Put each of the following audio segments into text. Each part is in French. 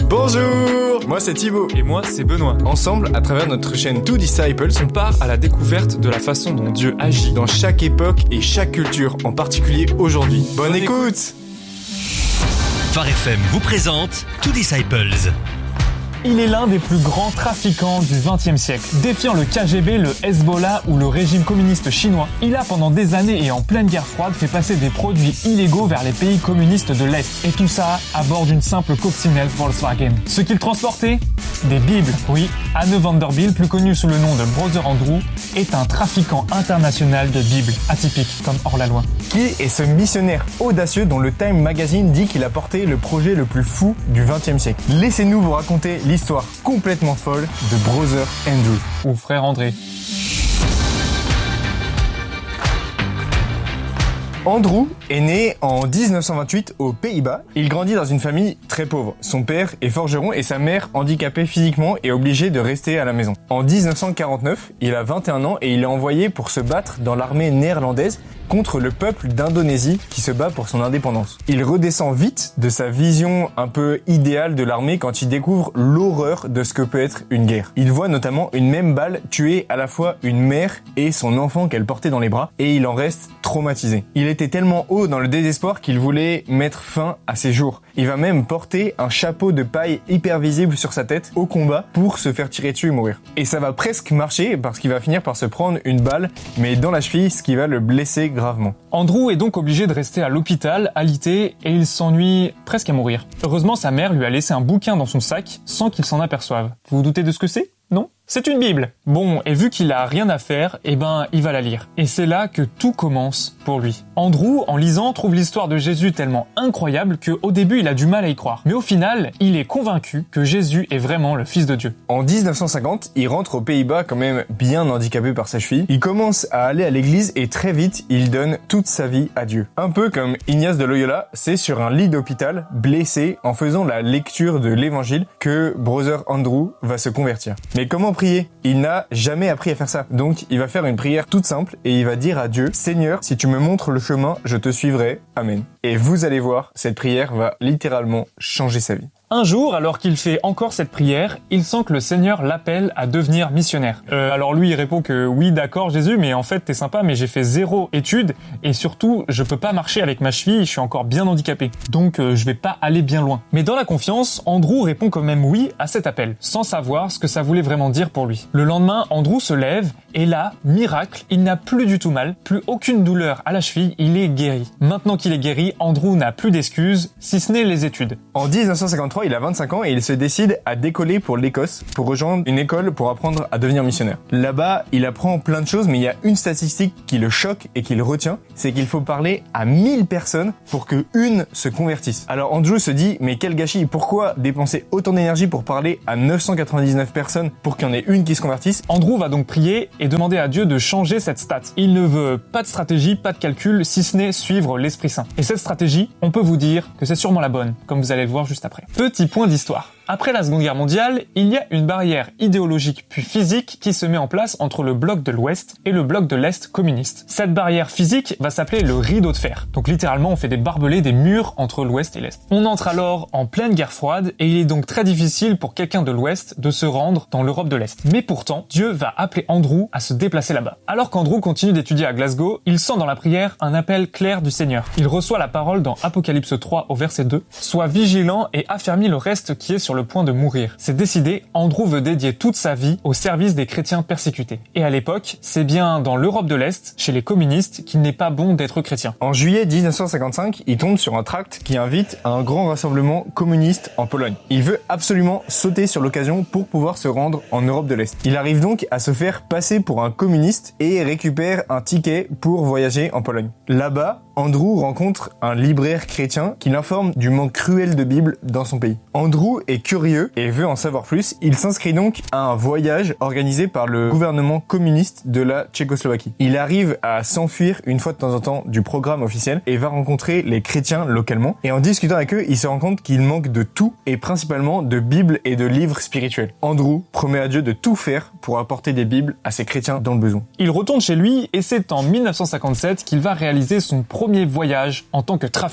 Bonjour, moi c'est Thibaut. Et moi c'est Benoît. Ensemble, à travers notre chaîne Two Disciples, on part à la découverte de la façon dont Dieu agit dans chaque époque et chaque culture, en particulier aujourd'hui. Bonne écoute. Phare FM vous présente Two Disciples. Il est l'un des plus grands trafiquants du XXe siècle. Défiant le KGB, le Hezbollah ou le régime communiste chinois, il a pendant des années et en pleine guerre froide fait passer des produits illégaux vers les pays communistes de l'Est. Et tout ça à bord d'une simple coccinelle Volkswagen. Ce qu'il transportait ? Des Bibles. Oui, Anne Vanderbilt, plus connu sous le nom de Brother Andrew, est un trafiquant international de Bibles, atypique comme hors la loi. Qui est ce missionnaire audacieux dont le Time Magazine dit qu'il a porté le projet le plus fou du XXe siècle ? Laissez-nous vous raconter l'histoire complètement folle de Brother Andrew. Ou frère André. Andrew est né en 1928 aux Pays-Bas. Il grandit dans une famille très pauvre. Son père est forgeron et sa mère, handicapée physiquement, est obligée de rester à la maison. En 1949, il a 21 ans et il est envoyé pour se battre dans l'armée néerlandaise contre le peuple d'Indonésie qui se bat pour son indépendance. Il redescend vite de sa vision un peu idéale de l'armée quand il découvre l'horreur de ce que peut être une guerre. Il voit notamment une même balle tuer à la fois une mère et son enfant qu'elle portait dans les bras et il en reste traumatisé. Il était tellement haut dans le désespoir qu'il voulait mettre fin à ses jours. Il va même porter un chapeau de paille hyper visible sur sa tête au combat pour se faire tirer dessus et mourir. Et ça va presque marcher parce qu'il va finir par se prendre une balle, mais dans la cheville, ce qui va le blesser gravement. Andrew est donc obligé de rester à l'hôpital, alité, et il s'ennuie presque à mourir. Heureusement, sa mère lui a laissé un bouquin dans son sac sans qu'il s'en aperçoive. Vous vous doutez de ce que c'est ? Non ? C'est une Bible. Bon, et vu qu'il a rien à faire, il va la lire. Et c'est là que tout commence pour lui. Andrew, en lisant, trouve l'histoire de Jésus tellement incroyable qu'au début, il a du mal à y croire. Mais au final, il est convaincu que Jésus est vraiment le Fils de Dieu. En 1950, il rentre aux Pays-Bas quand même bien handicapé par sa cheville. Il commence à aller à l'église et très vite, il donne toute sa vie à Dieu. Un peu comme Ignace de Loyola, c'est sur un lit d'hôpital, blessé, en faisant la lecture de l'évangile, que Brother Andrew va se convertir. Mais comment prier ? Il n'a jamais appris à faire ça. Donc, il va faire une prière toute simple et il va dire à Dieu, Seigneur, si tu me montres le chemin, je te suivrai. Amen. Et vous allez voir, cette prière va littéralement changer sa vie. Un jour, alors qu'il fait encore cette prière, il sent que le Seigneur l'appelle à devenir missionnaire. Alors lui, il répond que oui, d'accord Jésus, mais en fait t'es sympa, mais j'ai fait 0 études et surtout, je peux pas marcher avec ma cheville, je suis encore bien handicapé. Donc je vais pas aller bien loin. Mais dans la confiance, Andrew répond quand même oui à cet appel, sans savoir ce que ça voulait vraiment dire pour lui. Le lendemain, Andrew se lève et là, miracle, il n'a plus du tout mal, plus aucune douleur à la cheville, il est guéri. Maintenant qu'il est guéri, Andrew n'a plus d'excuses, si ce n'est les études. En 1953, il a 25 ans et il se décide à décoller pour l'Écosse pour rejoindre une école pour apprendre à devenir missionnaire. Là-bas, il apprend plein de choses, mais il y a une statistique qui le choque et qui le retient, c'est qu'il faut parler à 1000 personnes pour que une se convertisse. Alors Andrew se dit, mais quel gâchis, pourquoi dépenser autant d'énergie pour parler à 999 personnes pour qu'il y en ait une qui se convertisse ? Andrew va donc prier et demander à Dieu de changer cette stat. Il ne veut pas de stratégie, pas de calcul, si ce n'est suivre l'Esprit Saint. Et cette stratégie, on peut vous dire que c'est sûrement la bonne, comme vous allez le voir juste après. Petit point d'histoire. Après la Seconde Guerre mondiale, il y a une barrière idéologique puis physique qui se met en place entre le bloc de l'Ouest et le bloc de l'Est communiste. Cette barrière physique va s'appeler le rideau de fer. Donc littéralement, on fait des barbelés, des murs entre l'Ouest et l'Est. On entre alors en pleine guerre froide et il est donc très difficile pour quelqu'un de l'Ouest de se rendre dans l'Europe de l'Est. Mais pourtant, Dieu va appeler Andrew à se déplacer là-bas. Alors qu'Andrew continue d'étudier à Glasgow, il sent dans la prière un appel clair du Seigneur. Il reçoit la parole dans Apocalypse 3 au verset 2. « Sois vigilant et affermis le reste qui est sur le point de mourir. » C'est décidé, Andrew veut dédier toute sa vie au service des chrétiens persécutés. Et à l'époque, c'est bien dans l'Europe de l'Est, chez les communistes, qu'il n'est pas bon d'être chrétien. En juillet 1955, il tombe sur un tract qui invite à un grand rassemblement communiste en Pologne. Il veut absolument sauter sur l'occasion pour pouvoir se rendre en Europe de l'Est. Il arrive donc à se faire passer pour un communiste et récupère un ticket pour voyager en Pologne. Là-bas, Andrew rencontre un libraire chrétien qui l'informe du manque cruel de Bible dans son pays. Andrew est curieux et veut en savoir plus. Il s'inscrit donc à un voyage organisé par le gouvernement communiste de la Tchécoslovaquie. Il arrive à s'enfuir une fois de temps en temps du programme officiel et va rencontrer les chrétiens localement. Et en discutant avec eux, il se rend compte qu'il manque de tout et principalement de Bibles et de livres spirituels. Andrew promet à Dieu de tout faire pour apporter des Bibles à ces chrétiens dans le besoin. Il retourne chez lui et c'est en 1957 qu'il va réaliser son premier voyage en tant que trafiquant.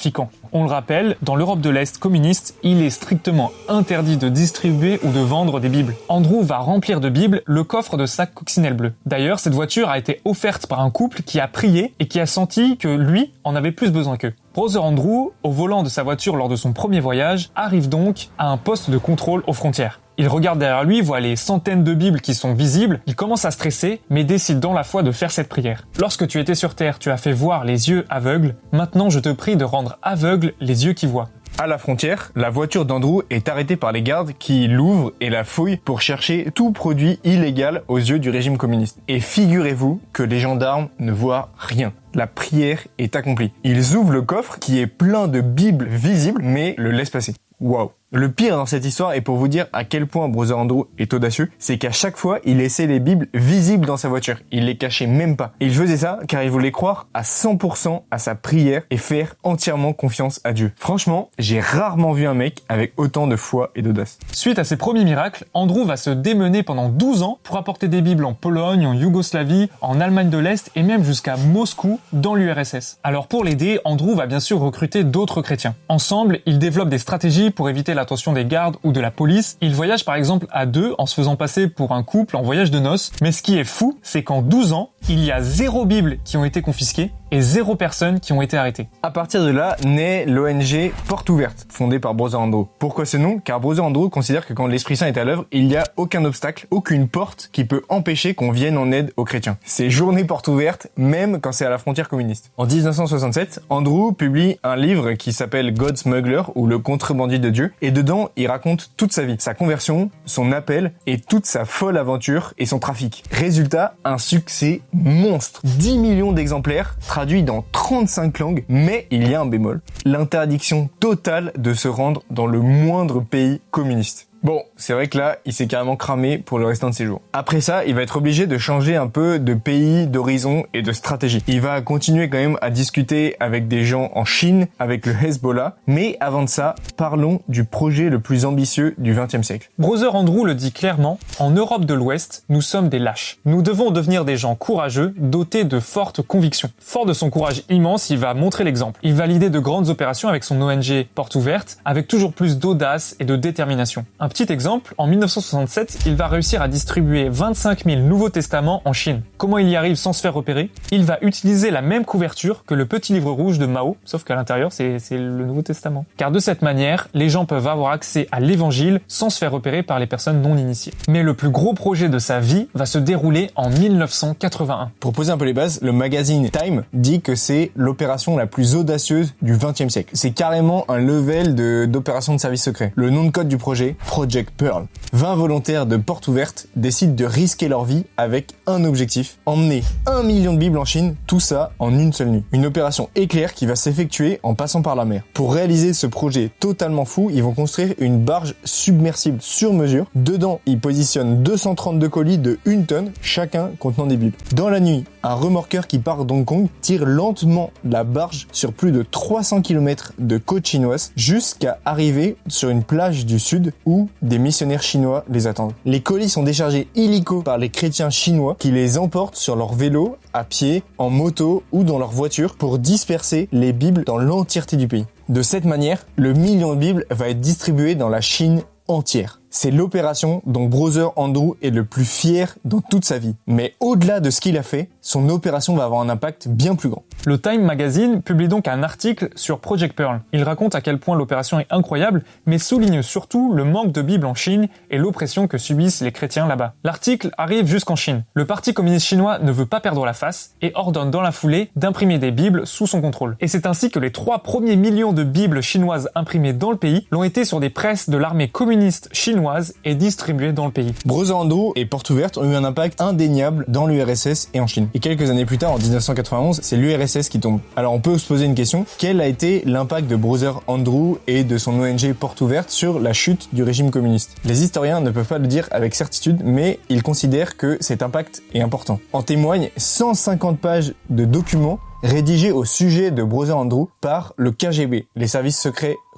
On le rappelle, dans l'Europe de l'Est communiste, il est strictement interdit de distribuer ou de vendre des Bibles. Andrew va remplir de Bibles le coffre de sa coccinelle bleue. D'ailleurs, cette voiture a été offerte par un couple qui a prié et qui a senti que lui en avait plus besoin qu'eux. Brother Andrew, au volant de sa voiture lors de son premier voyage, arrive donc à un poste de contrôle aux frontières. Il regarde derrière lui, voit les centaines de Bibles qui sont visibles, il commence à stresser, mais décide dans la foi de faire cette prière. Lorsque tu étais sur terre, tu as fait voir les yeux aveugles, maintenant je te prie de rendre aveugles les yeux qui voient. À la frontière, la voiture d'Andrew est arrêtée par les gardes qui l'ouvrent et la fouillent pour chercher tout produit illégal aux yeux du régime communiste. Et figurez-vous que les gendarmes ne voient rien. La prière est accomplie. Ils ouvrent le coffre qui est plein de Bibles visibles, mais le laissent passer. Waouh! Le pire dans cette histoire, et pour vous dire à quel point Brother Andrew est audacieux, c'est qu'à chaque fois, il laissait les Bibles visibles dans sa voiture. Il les cachait même pas. Et il faisait ça car il voulait croire à 100% à sa prière et faire entièrement confiance à Dieu. Franchement, j'ai rarement vu un mec avec autant de foi et d'audace. Suite à ses premiers miracles, Andrew va se démener pendant 12 ans pour apporter des Bibles en Pologne, en Yougoslavie, en Allemagne de l'Est et même jusqu'à Moscou dans l'URSS. Alors pour l'aider, Andrew va bien sûr recruter d'autres chrétiens. Ensemble, ils développent des stratégies pour éviter l'attention des gardes ou de la police. Ils voyagent par exemple à deux en se faisant passer pour un couple en voyage de noces. Mais ce qui est fou, c'est qu'en 12 ans, il y a 0 Bibles qui ont été confisquées et 0 personnes qui ont été arrêtées. À partir de là, naît l'ONG Porte Ouverte, fondée par Brother Andrew. Pourquoi ce nom? Car Brother Andrew considère que quand l'Esprit Saint est à l'œuvre, il n'y a aucun obstacle, aucune porte qui peut empêcher qu'on vienne en aide aux chrétiens. C'est journée porte ouverte, même quand c'est à la frontière communiste. En 1967, Andrew publie un livre qui s'appelle God Smuggler, ou le contrebandier de Dieu, et dedans, il raconte toute sa vie, sa conversion, son appel, et toute sa folle aventure et son trafic. Résultat, un succès monstre. 10 millions d'exemplaires, traduit dans 35 langues, mais il y a un bémol. L'interdiction totale de se rendre dans le moindre pays communiste. Bon, c'est vrai que là, il s'est carrément cramé pour le restant de ses jours. Après ça, il va être obligé de changer un peu de pays, d'horizon et de stratégie. Il va continuer quand même à discuter avec des gens en Chine, avec le Hezbollah. Mais avant de ça, parlons du projet le plus ambitieux du XXe siècle. Brother Andrew le dit clairement, en Europe de l'Ouest, nous sommes des lâches. Nous devons devenir des gens courageux, dotés de fortes convictions. Fort de son courage immense, il va montrer l'exemple. Il va l'idée de grandes opérations avec son ONG Porte Ouverte, avec toujours plus d'audace et de détermination. Un petit exemple, en 1967, il va réussir à distribuer 25 000 Nouveaux Testaments en Chine. Comment il y arrive sans se faire repérer? Il va utiliser la même couverture que le petit livre rouge de Mao, sauf qu'à l'intérieur, c'est le Nouveau Testament. Car de cette manière, les gens peuvent avoir accès à l'évangile sans se faire repérer par les personnes non initiées. Mais le plus gros projet de sa vie va se dérouler en 1981. Pour poser un peu les bases, le magazine Time dit que c'est l'opération la plus audacieuse du XXe siècle. C'est carrément un level d'opération de service secret. Le nom de code du projet, Project Pearl. 20 volontaires de Porte Ouverte décident de risquer leur vie avec un objectif, emmener 1 million de Bibles en Chine, tout ça en une seule nuit. Une opération éclair qui va s'effectuer en passant par la mer. Pour réaliser ce projet totalement fou, ils vont construire une barge submersible sur mesure. Dedans, ils positionnent 232 colis de 1 tonne, chacun contenant des Bibles. Dans la nuit, un remorqueur qui part d'Hong Kong tire lentement la barge sur plus de 300 km de côte chinoise jusqu'à arriver sur une plage du sud où des missionnaires chinois les attendent. Les colis sont déchargés illico par les chrétiens chinois qui les emportent sur leur vélo, à pied, en moto ou dans leur voiture pour disperser les Bibles dans l'entièreté du pays. De cette manière, le million de Bibles va être distribué dans la Chine entière. C'est l'opération dont Brother Andrew est le plus fier dans toute sa vie. Mais au-delà de ce qu'il a fait, son opération va avoir un impact bien plus grand. Le Time Magazine publie donc un article sur Project Pearl. Il raconte à quel point l'opération est incroyable, mais souligne surtout le manque de Bibles en Chine et l'oppression que subissent les chrétiens là-bas. L'article arrive jusqu'en Chine. Le Parti communiste chinois ne veut pas perdre la face et ordonne dans la foulée d'imprimer des Bibles sous son contrôle. Et c'est ainsi que les 3 premiers millions de Bibles chinoises imprimées dans le pays l'ont été sur des presses de l'armée communiste chinoise et distribuées dans le pays. Brother Andrew et Porte Ouverte ont eu un impact indéniable dans l'URSS et en Chine. Et quelques années plus tard, en 1991, c'est l'URSS qui tombe. Alors on peut se poser une question, quel a été l'impact de Brother Andrew et de son ONG Porte Ouverte sur la chute du régime communiste? Les historiens ne peuvent pas le dire avec certitude, mais ils considèrent que cet impact est important. En témoignent 150 pages de documents rédigé au sujet de Brother Andrew par le KGB, les services secrets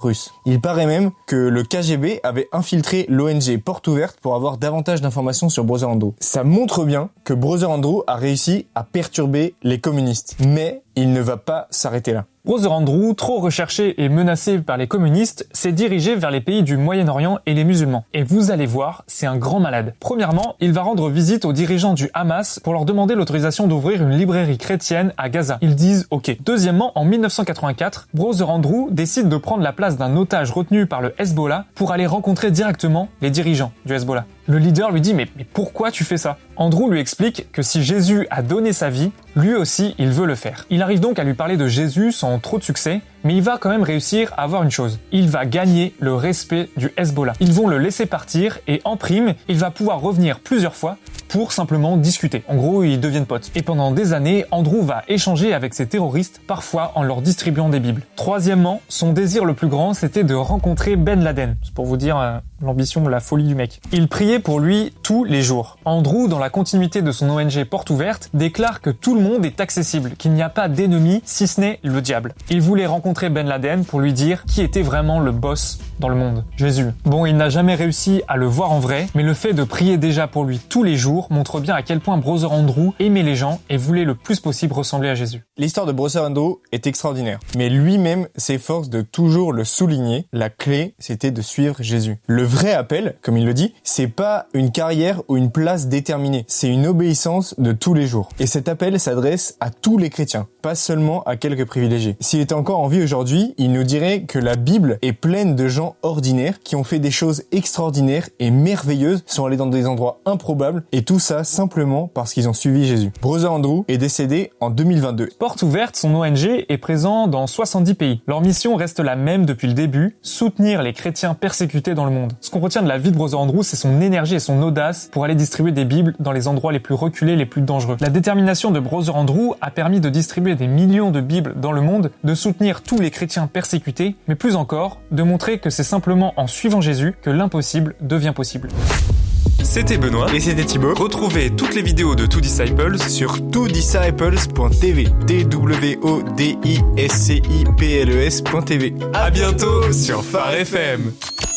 russe. Il paraît même que le KGB avait infiltré l'ONG Porte Ouverte pour avoir davantage d'informations sur Brother Andrew. Ça montre bien que Brother Andrew a réussi à perturber les communistes. Mais il ne va pas s'arrêter là. Brother Andrew, trop recherché et menacé par les communistes, s'est dirigé vers les pays du Moyen-Orient et les musulmans. Et vous allez voir, c'est un grand malade. Premièrement, il va rendre visite aux dirigeants du Hamas pour leur demander l'autorisation d'ouvrir une librairie chrétienne à Gaza. Ils disent OK. Deuxièmement, en 1984, Brother Andrew décide de prendre la place d'un otage retenu par le Hezbollah pour aller rencontrer directement les dirigeants du Hezbollah. Le leader lui dit mais pourquoi tu fais ça ? Andrew lui explique que si Jésus a donné sa vie, lui aussi il veut le faire. Il arrive donc à lui parler de Jésus sans trop de succès, mais il va quand même réussir à avoir une chose. Il va gagner le respect du Hezbollah. Ils vont le laisser partir et en prime, il va pouvoir revenir plusieurs fois pour simplement discuter. En gros, ils deviennent potes. Et pendant des années, Andrew va échanger avec ces terroristes, parfois en leur distribuant des bibles. Troisièmement, son désir le plus grand, c'était de rencontrer Ben Laden. C'est pour vous dire l'ambition, la folie du mec. Il priait pour lui tous les jours. Andrew, dans la continuité de son ONG Porte Ouverte, déclare que tout le monde est accessible, qu'il n'y a pas d'ennemi si ce n'est le diable. Il voulait rencontrer Ben Laden pour lui dire qui était vraiment le boss dans le monde, Jésus. Bon, il n'a jamais réussi à le voir en vrai, mais le fait de prier déjà pour lui tous les jours montre bien à quel point Brother Andrew aimait les gens et voulait le plus possible ressembler à Jésus. L'histoire de Brother Andrew est extraordinaire, mais lui-même s'efforce de toujours le souligner. La clé, c'était de suivre Jésus. Le vrai appel, comme il le dit, c'est pas une carrière ou une place déterminée, c'est une obéissance de tous les jours. Et cet appel s'adresse à tous les chrétiens, pas seulement à quelques privilégiés. S'il était encore en vie aujourd'hui, il nous dirait que la Bible est pleine de gens ordinaires qui ont fait des choses extraordinaires et merveilleuses, sont allés dans des endroits improbables, et tout ça simplement parce qu'ils ont suivi Jésus. Brother Andrew est décédé en 2022. Porte Ouverte, son ONG, est présent dans 70 pays. Leur mission reste la même depuis le début, soutenir les chrétiens persécutés dans le monde. Ce qu'on retient de la vie de Brother Andrew, c'est son énergie et son audace pour aller distribuer des Bibles dans les endroits les plus reculés, les plus dangereux. La détermination de Brother Andrew a permis de distribuer des millions de Bibles dans le monde, de soutenir tous les chrétiens persécutés, mais plus encore, de montrer que c'est simplement en suivant Jésus que l'impossible devient possible. C'était Benoît Et c'était Thibaut. Retrouvez toutes les vidéos de Two Disciples Sur twodisciples.tv. twodisciples.tv. À bientôt sur Phare FM.